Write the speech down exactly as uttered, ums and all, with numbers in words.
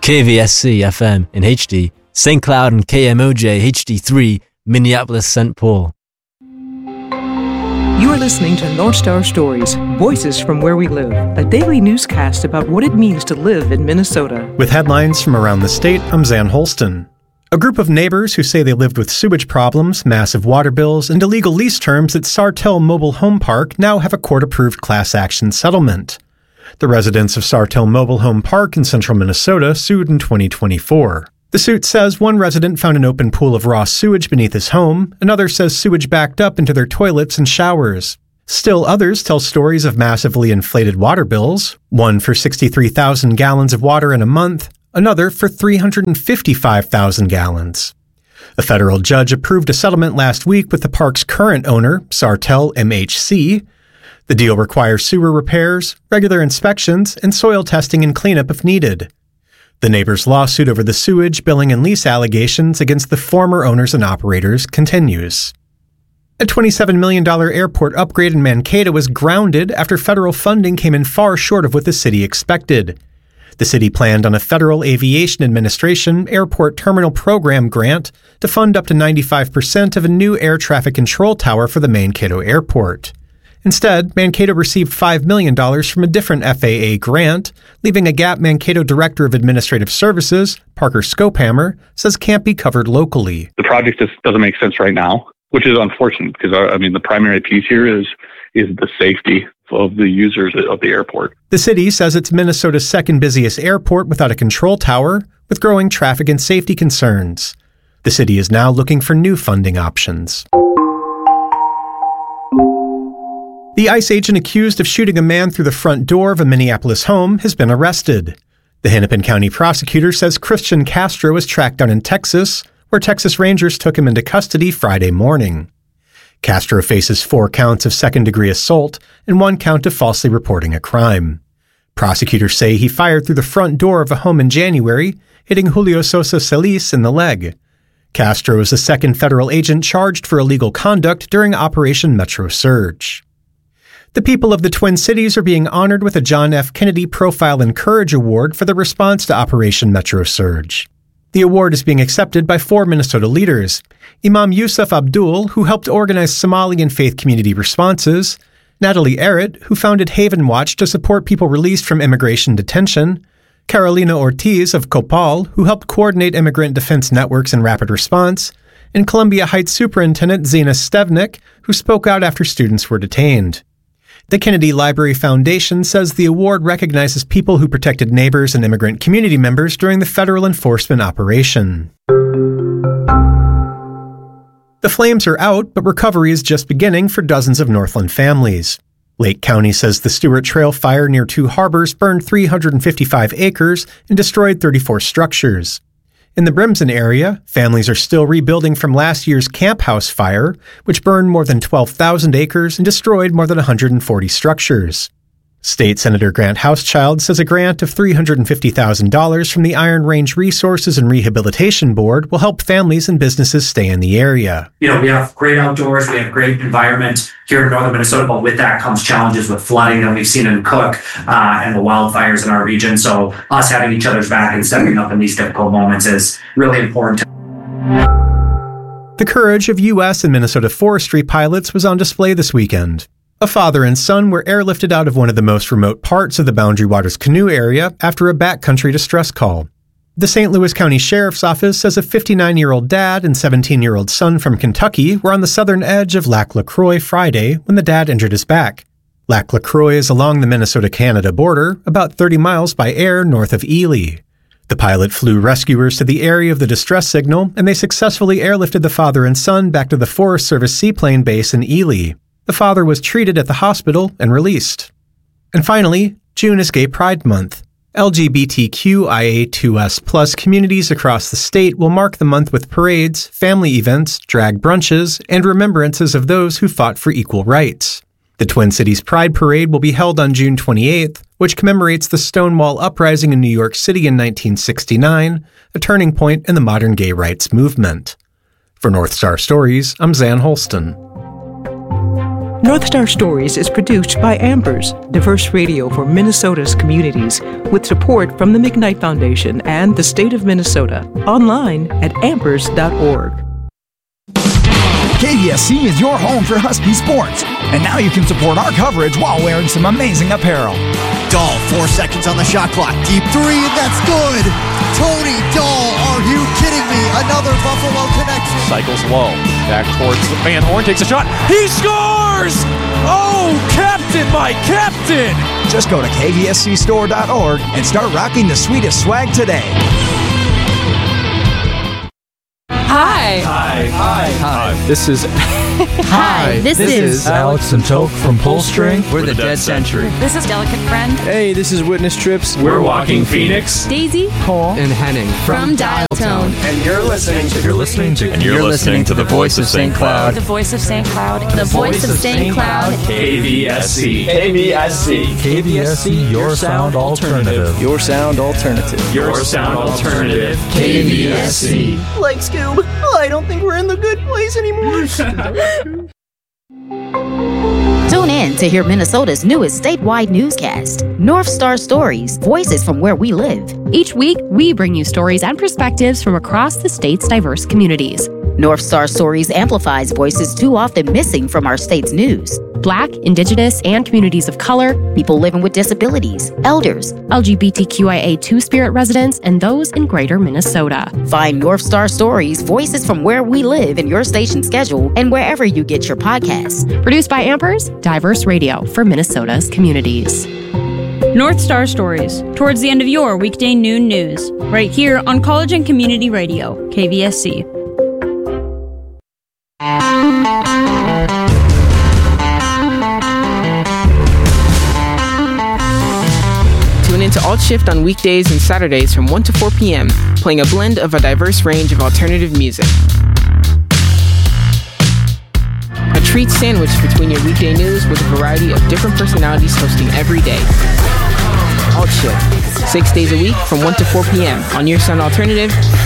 K V S C F M in H D, Saint Cloud and K M O J H D three, Minneapolis, Saint Paul. You are listening to North Star Stories, Voices from Where We Live, a daily newscast about what it means to live in Minnesota. With headlines from around the state, I'm Zan Holston. A group of neighbors who say they lived with sewage problems, massive water bills, and illegal lease terms at Sartell Mobile Home Park now have a court-approved class action settlement. The residents of Sartell Mobile Home Park in central Minnesota sued in twenty twenty-four. The suit says one resident found an open pool of raw sewage beneath his home, another says sewage backed up into their toilets and showers. Still others tell stories of massively inflated water bills, one for sixty-three thousand gallons of water in a month, another for three hundred fifty-five thousand gallons. A federal judge approved a settlement last week with the park's current owner, Sartell M H C. The deal requires sewer repairs, regular inspections, and soil testing and cleanup if needed. The neighbors' lawsuit over the sewage, billing, and lease allegations against the former owners and operators continues. A twenty-seven million dollars airport upgrade in Mankato was grounded after federal funding came in far short of what the city expected. The city planned on a Federal Aviation Administration Airport Terminal Program grant to fund up to ninety-five percent of a new air traffic control tower for the Mankato airport. Instead, Mankato received five million dollars from a different F A A grant, leaving a gap Mankato Director of Administrative Services, Parker Scopehammer, says can't be covered locally. The project just doesn't make sense right now, which is unfortunate because, I mean, the primary piece here is is the safety of the users of the airport. The city says it's Minnesota's second busiest airport without a control tower, with growing traffic and safety concerns. The city is now looking for new funding options. The ICE agent accused of shooting a man through the front door of a Minneapolis home has been arrested. The Hennepin County prosecutor says Christian Castro was tracked down in Texas, where Texas Rangers took him into custody Friday morning. Castro faces four counts of second-degree assault and one count of falsely reporting a crime. Prosecutors say he fired through the front door of a home in January, hitting Julio Sosa Celis in the leg. Castro is the second federal agent charged for illegal conduct during Operation Metro Surge. The people of the Twin Cities are being honored with a John F. Kennedy Profile and Courage Award for their response to Operation Metro Surge. The award is being accepted by four Minnesota leaders: Imam Yusuf Abdul, who helped organize Somali and faith community responses; Natalie Arrett, who founded Haven Watch to support people released from immigration detention; Carolina Ortiz of Copal, who helped coordinate immigrant defense networks and rapid response; and Columbia Heights Superintendent Zena Stevnik, who spoke out after students were detained. The Kennedy Library Foundation says the award recognizes people who protected neighbors and immigrant community members during the federal enforcement operation. The flames are out, but recovery is just beginning for dozens of Northland families. Lake County says the Stewart Trail fire near Two Harbors burned three hundred fifty-five acres and destroyed thirty-four structures. In the Brimson area, families are still rebuilding from last year's Camp House fire, which burned more than twelve thousand acres and destroyed more than one hundred forty structures. State Senator Grant Housechild says a grant of three hundred fifty thousand dollars from the Iron Range Resources and Rehabilitation Board will help families and businesses stay in the area. You know, we have great outdoors, we have great environment here in northern Minnesota, but with that comes challenges with flooding that we've seen in Cook uh, and the wildfires in our region. So us having each other's back and stepping up in these difficult moments is really important. The courage of U S and Minnesota forestry pilots was on display this weekend. A father and son were airlifted out of one of the most remote parts of the Boundary Waters canoe area after a backcountry distress call. The Saint Louis County Sheriff's Office says a fifty-nine-year-old dad and seventeen-year-old son from Kentucky were on the southern edge of Lac La Croix Friday when the dad injured his back. Lac La Croix is along the Minnesota-Canada border, about thirty miles by air north of Ely. The pilot flew rescuers to the area of the distress signal, and they successfully airlifted the father and son back to the Forest Service seaplane base in Ely. The father was treated at the hospital and released. And finally, June is Gay Pride Month. L G B T Q I A two S plus communities across the state will mark the month with parades, family events, drag brunches, and remembrances of those who fought for equal rights. The Twin Cities Pride Parade will be held on June twenty-eighth, which commemorates the Stonewall Uprising in New York City in nineteen sixty-nine, a turning point in the modern gay rights movement. For North Star Stories, I'm Zan Holston. North Star Stories is produced by Ambers, diverse radio for Minnesota's communities, with support from the McKnight Foundation and the state of Minnesota. Online at ambers dot org. K V S C is your home for Husky sports, and now you can support our coverage while wearing some amazing apparel. Dahl, four seconds on the shot clock. Deep three, and that's good. Tony Dahl, are you kidding me? Another Buffalo connection. Cycles low. Back towards the Van Horn, takes a shot. He scores! Oh, Captain, my Captain! Just go to K V S C store dot org and start rocking the sweetest swag today. Hi. Hi. Hi. Hi. This is... Hi. This, this is... is Alex and Toke from Pullstring. We're the, the Dead Century. This is Delicate Friend. Hey, this is Witness Trips. We're Walking Phoenix. Daisy. Cole. And Henning. From, from Dial Tone. And you're listening to... You're listening to... And you're listening to the voice of Saint Cloud. The voice of Saint Cloud. The voice of Saint Cloud. K V S C. K V S C. K V S C, your sound alternative. Your sound alternative. Your sound alternative. K V S C. Like Scoob, I don't think we're in the good place anymore. Tune in to hear Minnesota's newest statewide newscast, North Star Stories, Voices from Where We Live. Each week, we bring you stories and perspectives from across the state's diverse communities. North Star Stories amplifies voices too often missing from our state's news. Black, Indigenous, and communities of color, people living with disabilities, elders, L G B T Q I A Two-Spirit residents, and those in greater Minnesota. Find North Star Stories, Voices from Where We Live in your station schedule and wherever you get your podcasts. Produced by Ampers, diverse radio for Minnesota's communities. North Star Stories, towards the end of your weekday noon news, right here on College and Community Radio, K V S C. Tune into Alt Shift on weekdays and Saturdays from one to four p.m., playing a blend of a diverse range of alternative music. A treat sandwiched between your weekday news with a variety of different personalities hosting every day. Alt Shift, six days a week from one to four p.m. on Your Sound Alternative,